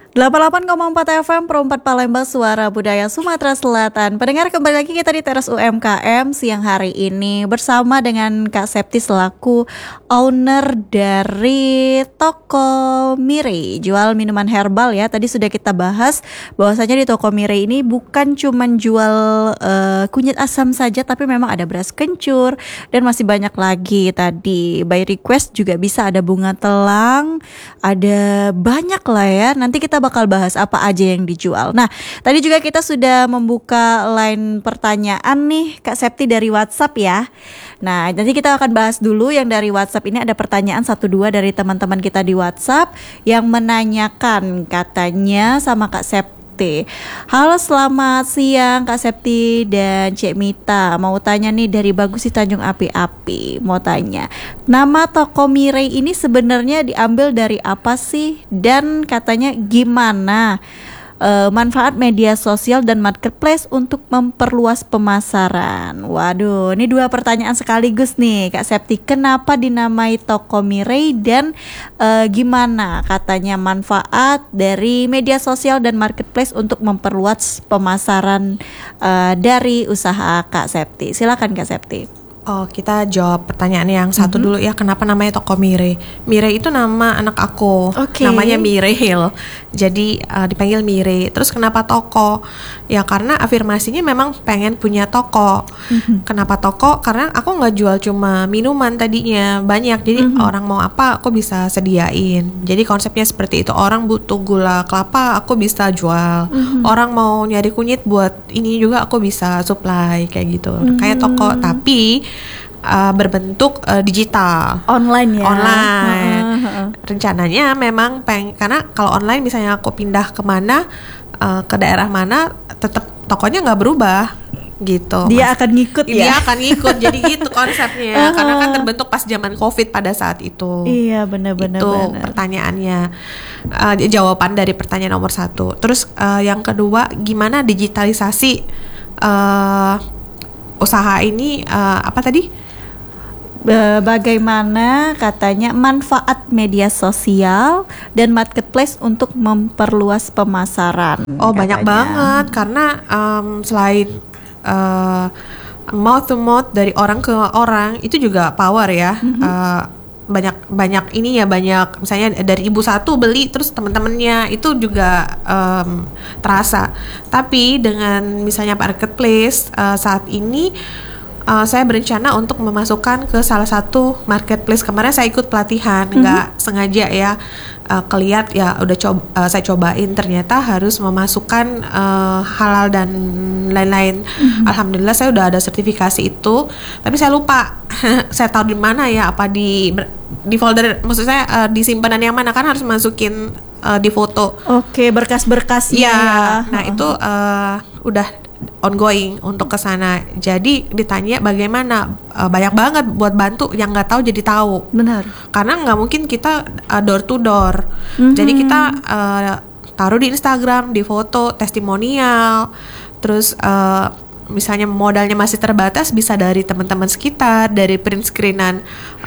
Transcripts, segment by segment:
88,4 FM Perempat Palembang, Suara Budaya Sumatera Selatan. Pendengar, kembali lagi kita di Teras UMKM siang hari ini bersama dengan Kak Septi selaku owner dari toko Mirei, jual minuman herbal ya. Tadi sudah kita bahas bahwasanya di toko Mirei ini bukan cuma jual kunyit asam saja, tapi memang ada beras kencur dan masih banyak lagi. Tadi by request juga bisa ada bunga telang, ada banyak lah ya. Nanti kita bakal bahas apa aja yang dijual. Nah, tadi juga kita sudah membuka line pertanyaan nih Kak Septi dari WhatsApp ya. Nah, nanti kita akan bahas dulu yang dari WhatsApp ini. Ada pertanyaan 1-2 dari teman-teman kita di WhatsApp yang menanyakan, katanya sama Kak Septi, halo selamat siang Kak Septi dan Cek Mita, mau tanya nih dari Bagus di Tanjung Api-Api, mau tanya nama toko Mirei ini sebenarnya diambil dari apa sih, dan katanya gimana manfaat media sosial dan marketplace untuk memperluas pemasaran. Waduh, ini 2 pertanyaan sekaligus nih Kak Septi. Kenapa dinamai toko Mirei dan gimana katanya manfaat dari media sosial dan marketplace untuk memperluas pemasaran dari usaha Kak Septi. Silakan Kak Septi. Oh, kita jawab pertanyaan yang satu dulu ya. Kenapa namanya toko Mirei? Mirei itu nama anak aku. Namanya Mireil. Jadi dipanggil Mirei. Terus kenapa toko? Ya karena afirmasinya memang pengen punya toko. Kenapa toko? Karena aku nggak jual cuma minuman tadinya, banyak. Jadi orang mau apa aku bisa sediain. Jadi konsepnya seperti itu. Orang butuh gula kelapa, aku bisa jual. Orang mau nyari kunyit buat ini juga aku bisa supply kayak gitu. Kayak toko tapi berbentuk digital, online ya. Rencananya memang karena kalau online misalnya aku pindah kemana, ke daerah mana, tetap tokonya nggak berubah gitu. Dia akan ngikut ya. Dia akan ngikut. Jadi gitu konsepnya. Karena kan terbentuk pas zaman COVID pada saat itu. Iya, benar-benar. Itu pertanyaannya. Jawaban dari pertanyaan nomor 1. Terus yang kedua, gimana digitalisasi usaha ini, apa tadi? Bagaimana katanya manfaat media sosial dan marketplace untuk memperluas pemasaran. Oh, katanya banyak banget. Karena selain mouth to mouth dari orang ke orang, itu juga power ya. Banyak ini ya, banyak misalnya dari ibu satu beli terus teman-temannya, itu juga terasa. Tapi dengan misalnya marketplace saat ini saya berencana untuk memasukkan ke salah satu marketplace. Kemarin saya ikut pelatihan, nggak sengaja ya, kelihat ya udah saya cobain, ternyata harus memasukkan halal dan lain-lain. Alhamdulillah saya udah ada sertifikasi itu, tapi saya lupa saya tahu di mana ya, apa di folder, maksud saya di simpanan yang mana, kan harus masukin di foto. Oke, berkas-berkasnya ya. Nah itu udah ongoing untuk ke sana. Jadi ditanya bagaimana, banyak banget buat bantu, yang nggak tahu jadi tahu. Benar. Karena nggak mungkin kita door to door. Jadi kita taruh di Instagram, di foto, testimonial. Terus misalnya modalnya masih terbatas, bisa dari teman-teman sekitar, dari print screenan,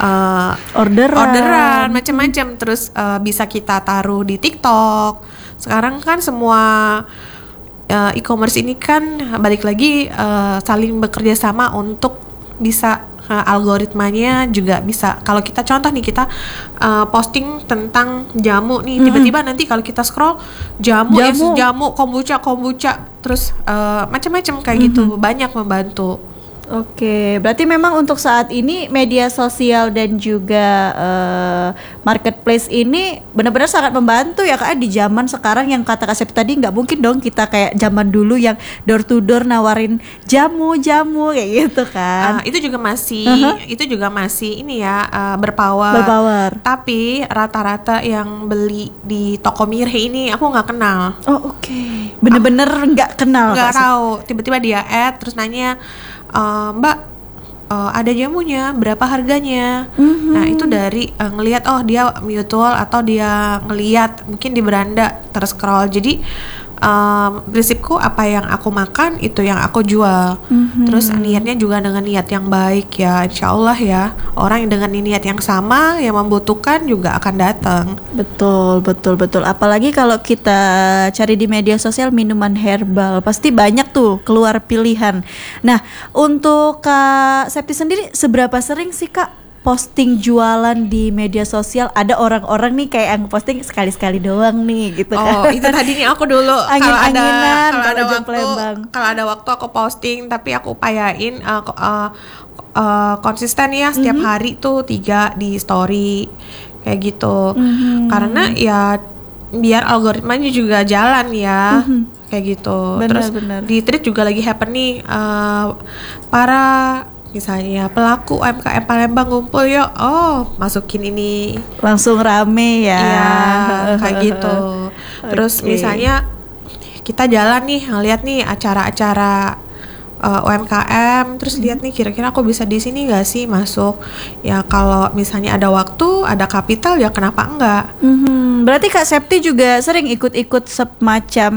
orderan macam-macam. Terus bisa kita taruh di TikTok. Sekarang kan semua e-commerce ini kan balik lagi saling bekerja sama untuk bisa algoritmanya juga bisa. Kalau kita contoh nih, kita posting tentang jamu nih, tiba-tiba nanti kalau kita scroll jamu, kombucha, terus macam-macam kayak gitu, banyak membantu. Oke, berarti memang untuk saat ini media sosial dan juga marketplace ini benar-benar sangat membantu ya Kak, di zaman sekarang yang kata Kak Septi tadi, nggak mungkin dong kita kayak zaman dulu yang door to door nawarin jamu kayak gitu kan. Itu juga masih ini ya, berpower. Tapi rata-rata yang beli di toko Mirei ini aku nggak kenal. Oh oke. Bener-bener nggak kenal. Nggak tahu. Tiba-tiba dia add terus nanya, Mbak, ada jamunya, berapa harganya? Nah itu dari ngelihat, oh dia mutual atau dia ngelihat mungkin di beranda, terscroll. Jadi prinsipku apa yang aku makan itu yang aku jual. Terus niatnya juga dengan niat yang baik ya, insya Allah ya orang yang dengan niat yang sama yang membutuhkan juga akan datang. Betul, betul, betul. Apalagi kalau kita cari di media sosial minuman herbal, pasti banyak tuh keluar pilihan. Nah, untuk Kak Septi sendiri, seberapa sering sih Kak posting jualan di media sosial? Ada orang-orang nih kayak yang posting sekali-sekali doang nih gitu kan. Oh, itu tadinya aku dulu Angin-anginan kalau ada waktu aku posting, tapi aku upayain konsisten ya setiap hari tuh 3 di story kayak gitu. Karena ya biar algoritmanya juga jalan ya. Kayak gitu. Terus di Threads juga lagi happening para misalnya pelaku UMKM Palembang ngumpul yuk, masukin ini langsung rame ya. Iya, kayak gitu. Terus misalnya kita jalan nih, ngeliat nih acara-acara UMKM, terus lihat nih kira-kira aku bisa di sini nggak sih masuk? Ya kalau misalnya ada waktu, ada kapital ya kenapa enggak? Berarti Kak Septi juga sering ikut-ikut semacam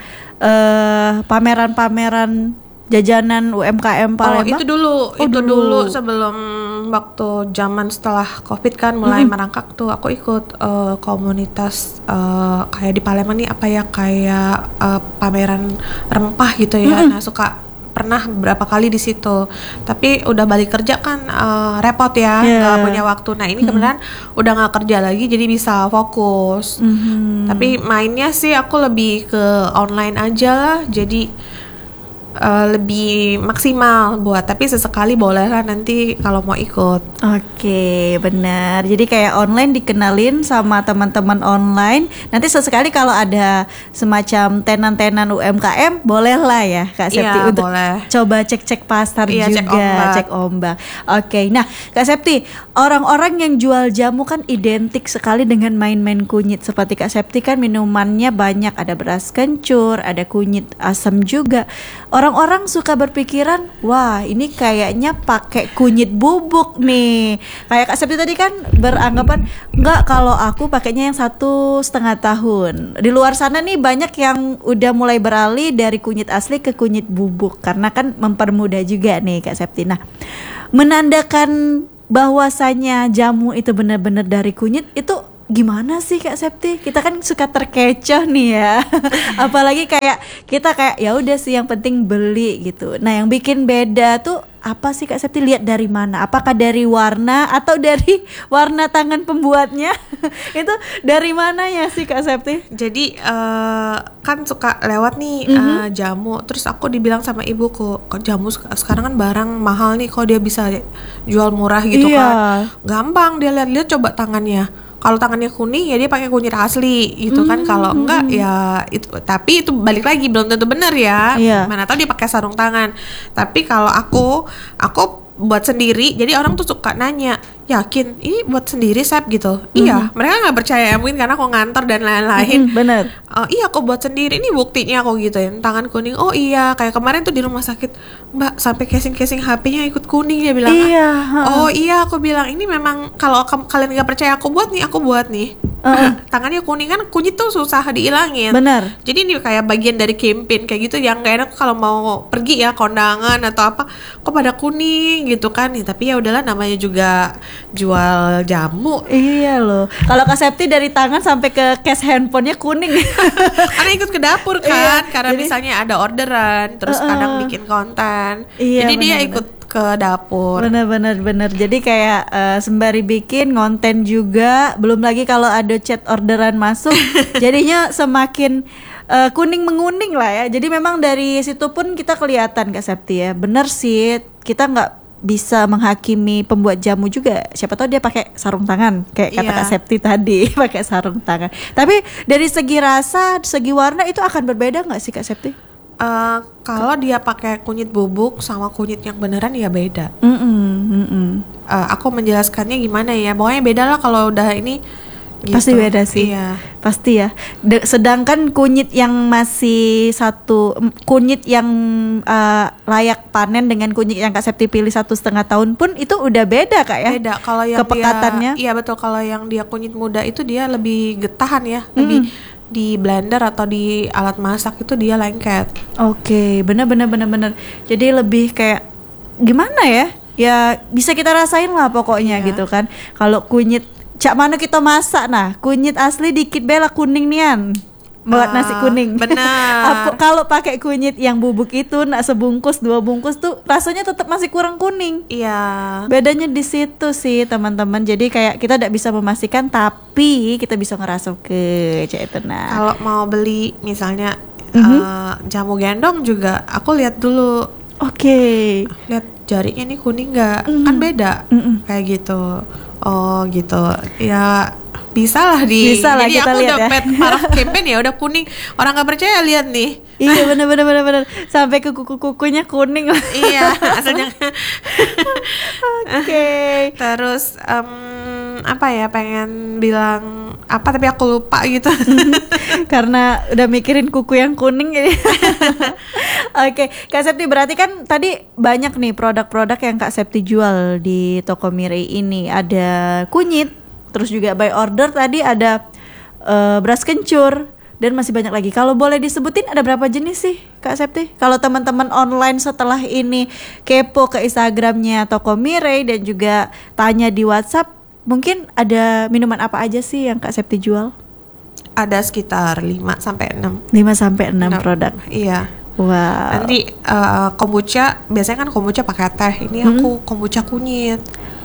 pameran-pameran jajanan UMKM Palembang? Itu dulu sebelum waktu zaman setelah COVID kan mulai merangkak tuh aku ikut komunitas kayak di Palembang nih apa ya kayak pameran rempah gitu ya. Nah pernah berapa kali di situ, tapi udah balik kerja kan repot ya, nggak punya waktu. Nah ini kebetulan udah nggak kerja lagi, jadi bisa fokus. Tapi mainnya sih aku lebih ke online aja lah, jadi lebih maksimal buat, tapi sesekali boleh lah nanti kalau mau ikut. Oke, benar. Jadi kayak online dikenalin sama teman-teman online. Nanti sesekali kalau ada semacam tenan-tenan UMKM, boleh lah ya Kak Septi untuk coba cek-cek pasar juga, cek ombak. Oke, nah Kak Septi, orang-orang yang jual jamu kan identik sekali dengan main-main kunyit. Seperti Kak Septi kan minumannya banyak, ada beras kencur, ada kunyit asam juga. Orang-orang suka berpikiran, wah ini kayaknya pakai kunyit bubuk nih. Kayak Kak Septi tadi kan beranggapan, enggak, kalau aku pakainya yang 1,5 tahun. Di luar sana nih banyak yang udah mulai beralih dari kunyit asli ke kunyit bubuk, karena kan mempermudah juga nih Kak Septi. Nah, menandakan bahwasanya jamu itu benar-benar dari kunyit itu gimana sih Kak Septi? Kita kan suka terkecoh nih ya. Apalagi kayak kita kayak ya udah sih yang penting beli gitu. Nah, yang bikin beda tuh apa sih Kak Septi? Lihat dari mana? Apakah dari warna atau dari warna tangan pembuatnya? Itu dari mana ya sih Kak Septi? Jadi kan suka lewat nih jamu, terus aku dibilang sama ibuku, kok jamu sekarang kan barang mahal nih, kok dia bisa jual murah gitu kan? Gampang, dia lihat-lihat coba tangannya. Kalau tangannya kuning ya dia pakai kunyit asli gitu kan. Kalau enggak ya itu, tapi itu balik lagi belum tentu benar ya. Mana tahu dia pakai sarung tangan. Tapi kalau aku buat sendiri, jadi orang tuh suka nanya, yakin ini buat sendiri Sep gitu. Iya, mereka nggak percaya mungkin karena aku ngantor dan lain-lain. Bener. Iya aku buat sendiri, ini buktinya aku gituin tangan kuning. Oh iya, kayak kemarin tuh di rumah sakit Mbak sampai casing HP-nya ikut kuning, dia bilang. Oh iya, aku bilang ini memang kalau kalian nggak percaya aku buat nih. Tangannya kuning kan, kunyit tuh susah dihilangin. Benar. Jadi ini kayak bagian dari campaign kayak gitu yang gak enak kalau mau pergi ya kondangan atau apa, kok pada kuning gitu kan. Tapi ya udahlah, namanya juga jual jamu. Iya loh. Kalau Kak Septi dari tangan sampai ke case handphonenya kuning. Karena ikut ke dapur kan, karena jadi, misalnya ada orderan, terus kadang bikin konten. Jadi dia ikut ke dapur. Bener. Jadi kayak sembari bikin konten juga, belum lagi kalau ada chat orderan masuk, jadinya semakin kuning menguning lah ya. Jadi memang dari situ pun kita kelihatan Kak Septi ya. Bener sih, kita nggak bisa menghakimi pembuat jamu juga. Siapa tahu dia pakai sarung tangan kayak kata Kak Septi tadi, pakai sarung tangan. Tapi dari segi rasa, segi warna itu akan berbeda nggak sih Kak Septi? Kalau dia pakai kunyit bubuk sama kunyit yang beneran ya beda. Aku menjelaskannya gimana ya, pokoknya beda lah kalau udah ini. Gitu. Pasti beda sih. Iya. Pasti ya. Sedangkan kunyit yang masih kunyit yang layak panen dengan kunyit yang Kak Septi pilih 1,5 tahun pun itu udah beda Kak ya. Beda. Kalau yang kepekatannya. Iya betul. Kalau yang dia kunyit muda itu dia lebih getahan ya, lebih di blender atau di alat masak itu dia lengket. Oke, bener. Jadi lebih kayak gimana ya? Ya bisa kita rasain lah pokoknya gitu kan. Kalau kunyit cak mana kita masak nah, kunyit asli dikit bela kuning nian. Buat nasi kuning. Benar. Kalau pakai kunyit yang bubuk itu nak sebungkus 2 bungkus tuh rasanya tetap masih kurang kuning. Iya. Bedanya di situ sih teman-teman. Jadi kayak kita tidak bisa memastikan tapi kita bisa ngerasuk ke cek itu nah. Kalau mau beli misalnya jamu gendong juga aku lihat dulu. Oke. Lihat jarinya nih kuning nggak? Kan beda. Kayak gitu. Oh gitu. Ya bisa lah Bisa lah jadi kita aku lihat udah ya. paraf campaign ya udah kuning. Orang nggak percaya lihat nih. Iya bener. Sampai ke kuku-kukunya kuning. Iya, asalnya. Oke. Terus apa ya, pengen bilang apa tapi aku lupa gitu. Karena udah mikirin kuku yang kuning jadi. Oke, Kak Septi berarti kan tadi banyak nih produk-produk yang Kak Septi jual di toko Mirai ini. Ada kunyit, terus juga by order tadi ada beras kencur dan masih banyak lagi. Kalau boleh disebutin ada berapa jenis sih Kak Septi? Kalau teman-teman online setelah ini kepo ke Instagramnya toko Mirai dan juga tanya di WhatsApp, mungkin ada minuman apa aja sih yang Kak Septi jual? Ada sekitar 5 sampai 6. 5-6 produk. Iya. Wow. Nanti kombucha, biasanya kan kombucha pakai teh. Ini aku kombucha kunyit.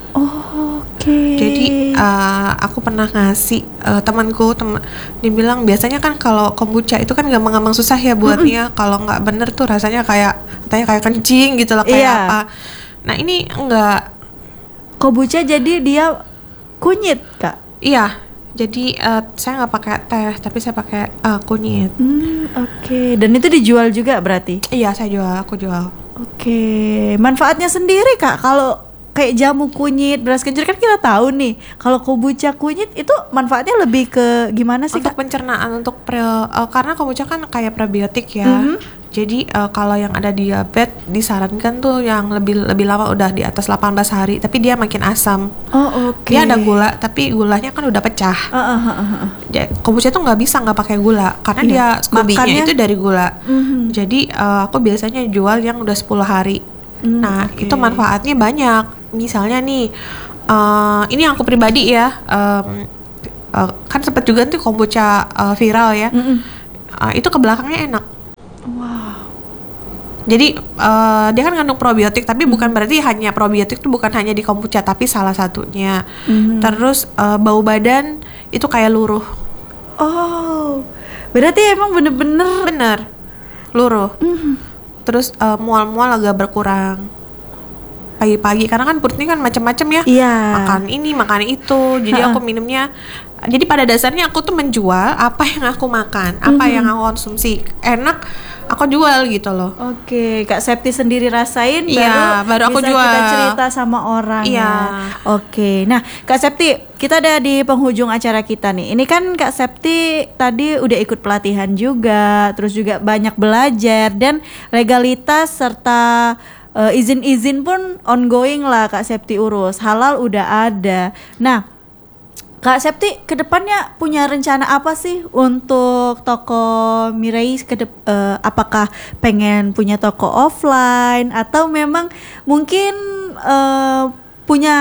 Oke. Jadi aku pernah ngasih temanku, dia bilang biasanya kan kalau kombucha itu kan gampang-gampang susah ya buatnya. Kalau nggak bener tuh rasanya katanya kayak kencing gitu lah, kayak apa. Nah ini enggak. Kombucha jadi dia kunyit Kak? Iya. Jadi saya nggak pakai teh, tapi saya pakai kunyit. Oke. Dan itu dijual juga berarti? Iya, aku jual. Oke. Manfaatnya sendiri Kak, kalau kayak jamu kunyit, beras kencur kan kita tahu nih. Kalau kombucha kunyit itu manfaatnya lebih ke gimana sih untuk Kak? pencernaan, karena kombucha kan kayak probiotik ya. Jadi kalau yang ada diabetes disarankan tuh yang lebih lama, udah di atas 18 hari, tapi dia makin asam. Oh oke. Dia ada gula, tapi gulanya kan udah pecah. Kombucha tuh nggak bisa nggak pakai gula karena dia Scooby-nya itu dari gula. Jadi aku biasanya jual yang udah 10 hari. Nah itu manfaatnya banyak. Misalnya nih, ini yang aku pribadi ya, kan sempat juga tuh kombucha viral ya. Itu ke belakangnya enak. Wow. Jadi dia kan ngandung probiotik, tapi bukan berarti hanya probiotik tuh bukan hanya di kombucha, tapi salah satunya. Terus bau badan itu kayak luruh. Oh, berarti emang bener luruh. Terus mual-mual agak berkurang pagi-pagi, karena kan perut ini kan macam-macam ya. Iya. Makan ini, makan itu. Jadi aku minumnya. Jadi pada dasarnya aku tuh menjual apa yang aku makan, apa yang aku konsumsi. Enak, aku jual gitu loh. Oke, Kak Septi sendiri rasain baru aku bisa jual. kita cerita sama orang. Iya. Ya. Oke, nah Kak Septi, kita ada di penghujung acara kita nih. Ini kan Kak Septi tadi udah ikut pelatihan juga, terus juga banyak belajar dan legalitas serta izin-izin pun ongoing lah Kak Septi urus. Halal udah ada. Nah, Kak Septi kedepannya punya rencana apa sih untuk toko Mirai? Apakah pengen punya toko offline atau memang mungkin punya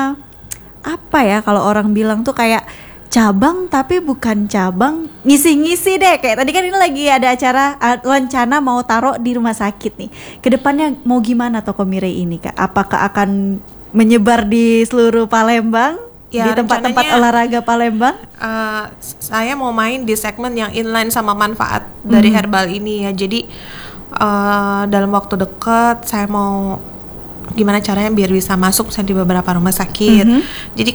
apa ya, kalau orang bilang tuh kayak cabang tapi bukan cabang, ngisi-ngisi deh. Kayak tadi kan ini lagi ada acara rencana mau taruh di rumah sakit nih. Kedepannya mau gimana toko Mirai ini Kak? Apakah akan menyebar di seluruh Palembang? Ya, di tempat-tempat olahraga Palembang? Saya mau main di segmen yang inline sama manfaat dari herbal ini ya. Jadi dalam waktu dekat saya mau gimana caranya biar bisa masuk di beberapa rumah sakit. Jadi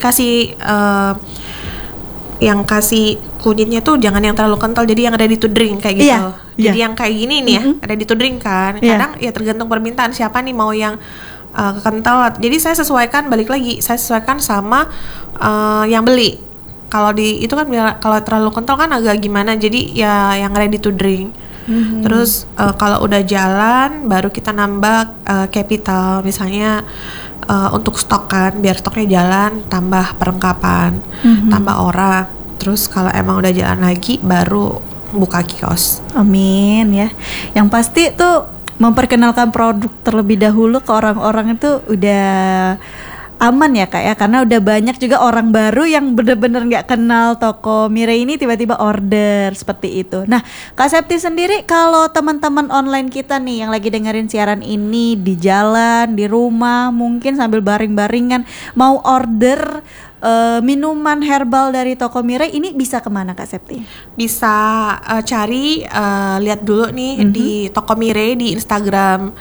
kasih kunyitnya tuh jangan yang terlalu kental, jadi yang ready to drink kayak gitu. Jadi yang kayak gini nih ya, ready to drink kan. Kadang ya tergantung permintaan siapa nih mau yang kental. Jadi saya sesuaikan, balik lagi saya sesuaikan sama yang beli. Kalau itu kan kalau terlalu kental kan agak gimana, jadi ya yang ready to drink. Terus kalau udah jalan baru kita nambah capital, misalnya untuk stok kan, biar stoknya jalan, tambah perlengkapan, tambah orang. Terus kalau emang udah jalan lagi baru buka kios. Amin ya. Yang pasti tuh memperkenalkan produk terlebih dahulu ke orang-orang itu udah aman ya Kak ya, karena udah banyak juga orang baru yang bener-bener nggak kenal toko Mirai ini tiba-tiba order seperti itu. Nah Kak Septi sendiri, kalau teman-teman online kita nih yang lagi dengerin siaran ini di jalan, di rumah, mungkin sambil baring-baringan mau order minuman herbal dari toko Mirai ini, bisa kemana Kak Septi? Bisa cari, lihat dulu nih di toko Mirai di Instagram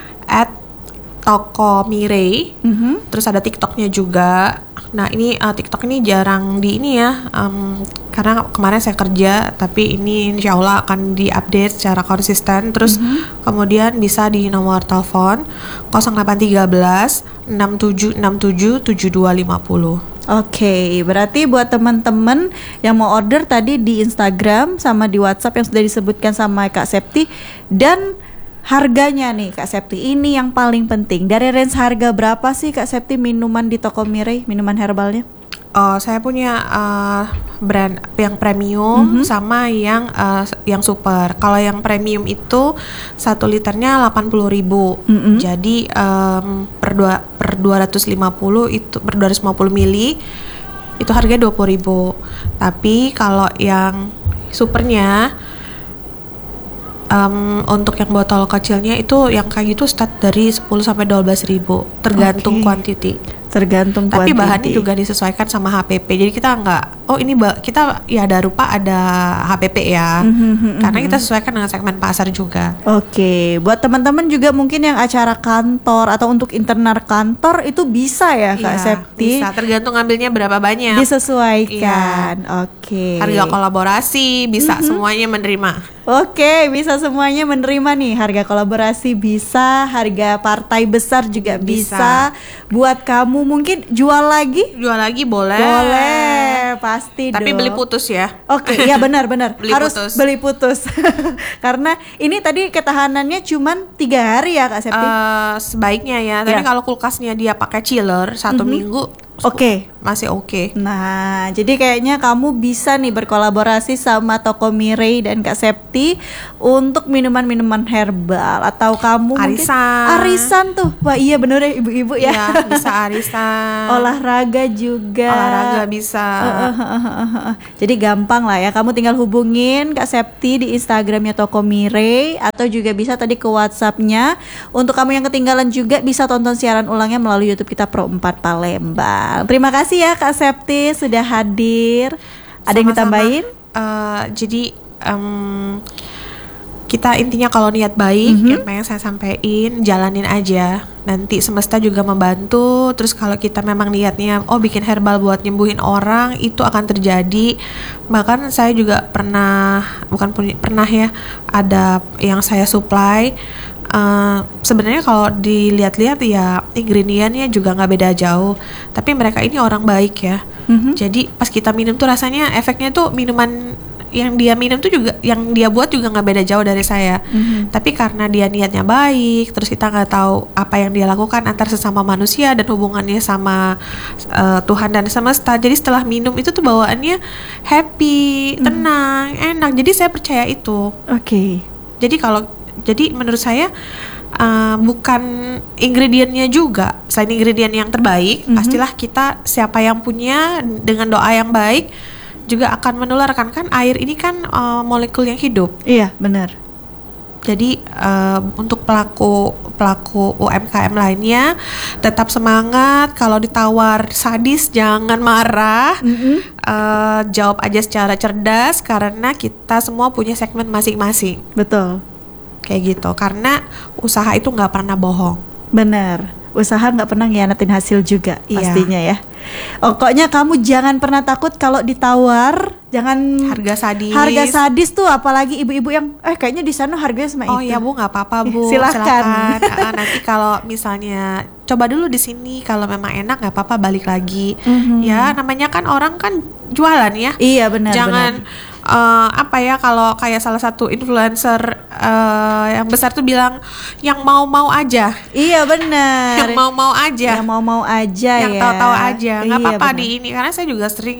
@toko Mirai. Terus ada TikToknya juga. Nah ini TikTok ini jarang di ini ya, karena kemarin saya kerja, tapi ini insya Allah akan diupdate secara konsisten. Terus kemudian bisa di nomor telepon 0813 6767 7250. Oke, berarti buat teman-teman yang mau order tadi di Instagram sama di WhatsApp yang sudah disebutkan sama Kak Septi, dan harganya nih Kak Septi, ini yang paling penting. Dari range harga berapa sih Kak Septi minuman di toko Mirai, minuman herbalnya? Saya punya brand yang premium sama yang super. Kalau yang premium itu 1 liternya 80.000. Jadi per 250 itu per 250 mili itu harganya 20.000. Tapi kalau yang supernya, untuk yang botol kecilnya itu yang kayak gitu start dari 10 sampai 12.000 tergantung quantity. Tergantung Tapi quantity. bahannya juga disesuaikan sama HPP. Jadi kita nggak, ini kita ya ada rupa ada HPP ya. Karena kita sesuaikan dengan segmen pasar juga. Oke, buat teman-teman juga mungkin yang acara kantor atau untuk internal kantor itu bisa ya Kak Iya, Septi. bisa tergantung ngambilnya berapa banyak. Disesuaikan. Oke. Harga kolaborasi bisa semuanya menerima. Oke, bisa semuanya menerima nih. Harga kolaborasi bisa, harga partai besar juga bisa. Buat kamu mungkin jual lagi? Jual lagi boleh. Boleh, pasti Tapi dong. beli putus ya. Oke, iya benar-benar Beli harus putus. beli putus. Karena ini tadi ketahanannya cuman 3 hari ya Kak Septi. Sebaiknya ya. Tapi Ya. kalau kulkasnya dia pakai chiller 1 minggu, Oke. masih oke. Nah, jadi kayaknya kamu bisa nih berkolaborasi sama toko Mirai dan Kak Septi untuk minuman-minuman herbal, atau kamu Arisan. mungkin arisan tuh. Wah, iya bener ya ibu-ibu ya. Iya, bisa arisan. Olahraga juga. Olahraga bisa. Jadi gampang lah ya, kamu tinggal hubungin Kak Septi di Instagramnya toko Mirai, atau juga bisa tadi ke WhatsAppnya. Untuk kamu yang ketinggalan juga bisa tonton siaran ulangnya melalui YouTube kita Pro 4 Palembang. Terima kasih ya Kak Septi sudah hadir. Ada yang Sama-sama. ditambahin? Jadi kita intinya kalau niat baik, yang pengen saya sampaikan, jalanin aja. Nanti semesta juga membantu. Terus kalau kita memang niatnya bikin herbal buat nyembuhin orang, itu akan terjadi. Bahkan saya juga pernah ya, ada yang saya supply. Sebenarnya kalau dilihat-lihat ya ingredientnya juga nggak beda jauh, tapi mereka ini orang baik ya. Jadi pas kita minum tuh rasanya efeknya tuh minuman yang dia minum tuh juga, yang dia buat juga nggak beda jauh dari saya. Tapi karena dia niatnya baik, terus kita nggak tahu apa yang dia lakukan antar sesama manusia dan hubungannya sama Tuhan dan semesta. Jadi setelah minum itu tuh bawaannya happy, tenang, enak. Jadi saya percaya itu. Oke. Jadi menurut saya bukan ingredientnya juga. Selain ingredient yang terbaik, pastilah kita siapa yang punya dengan doa yang baik juga akan menularkan. Kan air ini kan molekul yang hidup. Iya, benar. Jadi untuk pelaku UMKM lainnya tetap semangat. Kalau ditawar sadis jangan marah. Jawab aja secara cerdas, karena kita semua punya segmen masing-masing. Betul. Kayak gitu, karena usaha itu nggak pernah bohong. Benar. Usaha nggak pernah ngianatin hasil juga. Iya. Pastinya ya. Pokoknya kamu jangan pernah takut kalau ditawar. Jangan Harga sadis. Harga sadis tuh, apalagi ibu-ibu yang kayaknya di sana harganya sama Oh itu. ya Bu, nggak apa-apa Bu, Silakan. Nanti kalau misalnya coba dulu di sini, kalau memang enak nggak apa-apa balik lagi. Ya namanya kan orang kan jualan ya. Iya benar. Jangan kalau kayak salah satu influencer yang besar tuh bilang yang mau-mau aja. Iya benar. Yang mau-mau aja. Yang mau-mau aja Yang ya. tahu-tahu aja. Nggak Iya, apa-apa benar. di ini, karena saya juga sering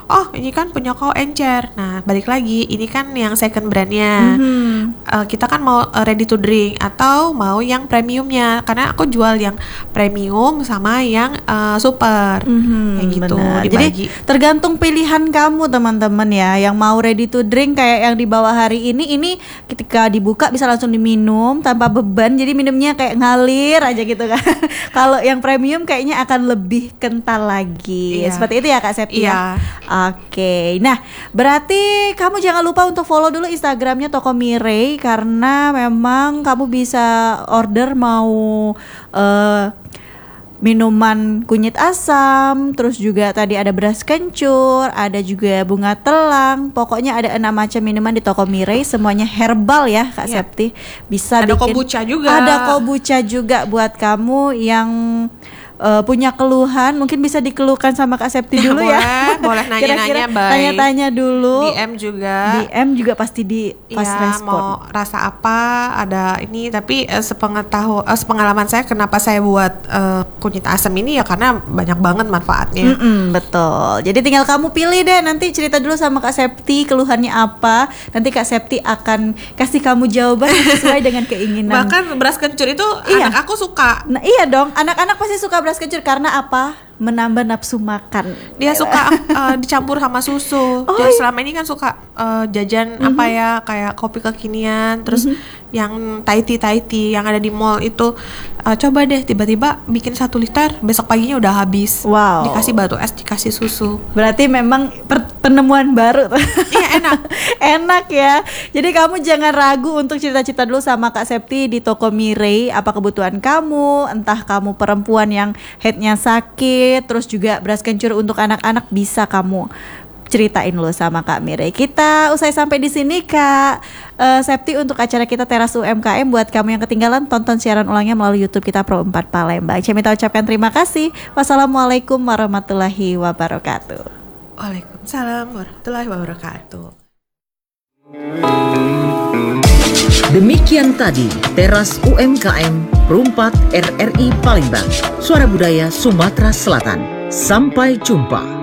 oh ini kan punya kau encer. Nah balik lagi, ini kan yang second brandnya. Kita kan mau ready to drink atau mau yang premiumnya, karena aku jual yang premium sama yang super kayak gitu. Benar. Dibagi. Jadi tergantung pilihan kamu teman-teman ya. Yang mau ready to drink kayak yang dibawa hari ini ketika dibuka bisa langsung diminum tanpa beban. Jadi minumnya kayak ngalir aja gitu kan. Kalau yang premium kayaknya akan lebih kental lagi. Iya. Seperti itu ya Kak Septi Iya. ya. Oke. Nah, berarti kamu jangan lupa untuk follow dulu Instagramnya Toko Mirei, karena memang kamu bisa order mau minuman kunyit asam, terus juga tadi ada beras kencur, ada juga bunga telang. Pokoknya ada 6 macam minuman di Toko Mirei, semuanya herbal ya Kak Iya. Septi. Bisa Ada bikin kombucha juga. Ada kombucha juga buat kamu yang punya keluhan, mungkin bisa dikeluhkan sama Kak Septi dulu ya. Boleh Kira-kira nanya-nanya, baik. tanya-tanya dulu. DM juga. DM juga pasti di pas Iya, respon. mau rasa apa ada ini, tapi sepengalaman saya kenapa saya buat kunyit asam ini ya karena banyak banget manfaatnya. Betul. Jadi tinggal kamu pilih deh, nanti cerita dulu sama Kak Septi keluhannya apa. Nanti Kak Septi akan kasih kamu jawaban sesuai dengan keinginan. Bahkan beras kencur itu Iya. anak aku suka. Nah iya dong, anak-anak pasti suka beras kencur karena apa? Menambah nafsu makan. Dia suka dicampur sama susu. Oh, Dia iya. selama ini kan suka jajan apa ya, kayak kopi kekinian, terus yang Taiti yang ada di mall itu. Coba deh tiba-tiba bikin 1 liter, besok paginya udah habis. Wow. Dikasih batu es, dikasih susu. Berarti memang penemuan baru. Iya, enak. Enak ya. Jadi kamu jangan ragu untuk cerita-cerita dulu sama Kak Septi di Toko Mirei. Apa kebutuhan kamu, entah kamu perempuan yang headnya sakit, terus juga beras kencur untuk anak-anak, bisa kamu ceritain lo sama Kak Mirei. Kita usai sampai di sini Kak Septi untuk acara kita Teras UMKM. Buat kamu yang ketinggalan, tonton siaran ulangnya melalui YouTube kita Pro 4 Palembang. Saya minta ucapkan terima kasih. Wassalamualaikum warahmatullahi wabarakatuh. Waalaikumsalam warahmatullahi wabarakatuh. Demikian tadi Teras UMKM Pro 4 RRI Palembang, Suara Budaya Sumatera Selatan. Sampai jumpa.